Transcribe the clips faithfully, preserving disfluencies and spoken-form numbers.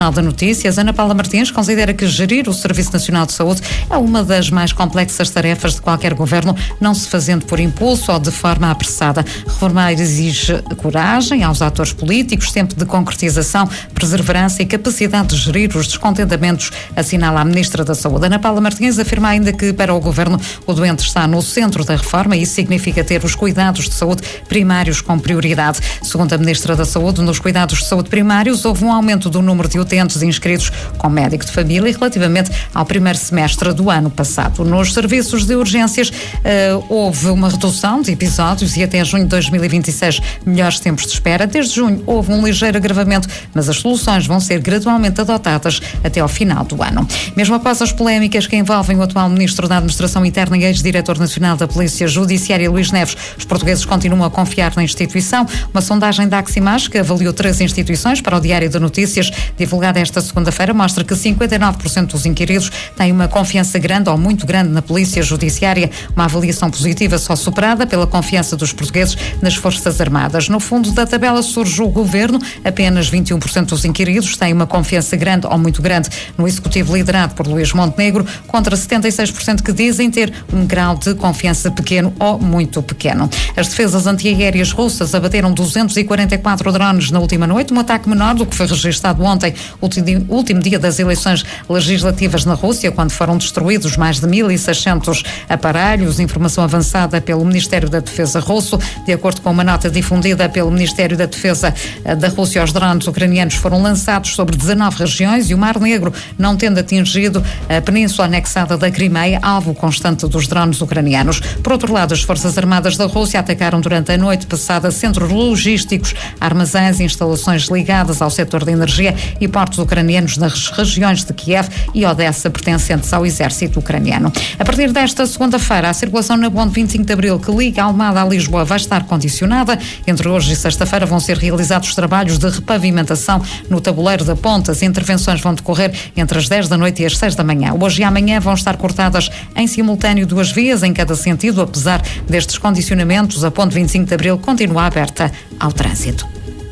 de Notícias, Ana Paula Martins considera que gerir o Serviço Nacional de Saúde é uma das mais complexas tarefas de qualquer governo, não se fazendo por impulso ou de forma apressada. Reformar exige coragem aos atores políticos, tempo de concretização, perseverança e capacidade de gerir os descontentamentos, assinala a Ministra da Saúde. Ana Paula Martins afirma ainda que para o governo o doente está no centro da reforma e isso significa ter os cuidados de saúde primários com prioridade. Segundo a Ministra da Saúde, nos cuidados de saúde primários houve um aumento do número de utentes inscritos com médico de família relativamente ao primeiro semestre do ano passado. Nos serviços de urgências uh, houve uma redução de episódios e até junho de dois mil e vinte e seis melhores tempos de espera. Desde junho houve um ligeiro agravamento, mas as soluções vão ser gradualmente adotadas até ao final do ano. Mesmo após as polémicas que envolvem o atual Ministro da Administração Interna e ex-Diretor Nacional da Polícia Judiciária, Luís Neves, os portugueses continuam a confiar na instituição. Uma sondagem da Aximage, que avaliou três instituições para o Diário de Notícias, divulgada esta segunda-feira, mostra que cinquenta e nove por cento dos inquiridos têm uma confiança grande ou muito grande na Polícia Judiciária, uma avaliação positiva só superada pela confiança dos portugueses nas Forças Armadas. No fundo da tabela surge o Governo, apenas vinte e um por cento dos inquiridos têm uma confiança grande ou muito grande no Executivo liderado por Luís Montenegro, contra setenta e seis por cento que dizem ter um grau de confiança pequeno ou muito pequeno. As defesas antiaéreas russas abateram duzentos e quarenta e quatro drones na última noite, um ataque menor do que foi registado ontem, último dia das eleições legislativas na Rússia, quando foram destruídos mais de mil e seiscentos aparelhos. Informação avançada pelo Ministério da Defesa russo. De acordo com uma nota difundida pelo Ministério da Defesa da Rússia, os drones ucranianos foram lançados sobre dezanove regiões e o Mar Negro, não tendo atingido a península anexada da Crimeia, alvo constante dos drones ucranianos. Por outro lado, as Forças Armadas da Rússia atacaram durante a noite passada centros logísticos, armazéns e instalações ligadas ao setor da energia e portos ucranianos nas regiões de Kiev e Odessa, pertencentes ao exército ucraniano. A partir desta segunda-feira, a circulação na Ponte vinte e cinco de Abril, que liga Almada a Lisboa, vai estar condicionada. Entre hoje e sexta-feira vão ser realizados trabalhos de repavimentação no tabuleiro da ponte. As intervenções vão decorrer entre as dez da noite e as seis da manhã. Hoje e amanhã vão estar cortadas em simultâneo duas vias em cada sentido. Apesar destes condicionamentos, a Ponte vinte e cinco de Abril continua aberta ao trânsito.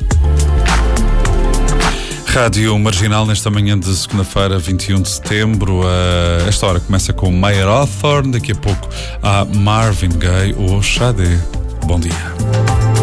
Rádio Marginal, nesta manhã de segunda-feira, vinte e um de setembro. Uh, esta hora começa com Mayer Hawthorne, daqui a pouco há Marvin Gaye ou Xadé. Bom dia.